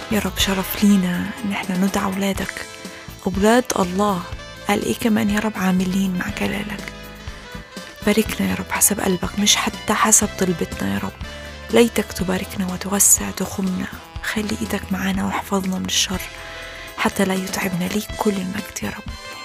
يا رب شرف لينا إن احنا ندعى أولادك، أولاد الله. قال إيه كمان يا رب؟ عاملين مع جلالك. باركنا يا رب حسب قلبك، مش حتى حسب طلبتنا يا رب. ليتك تباركنا وتوسع تخمنا، خلي إيدك معانا واحفظنا من الشر حتى لا يتعبنا. ليك كل المجد يا رب.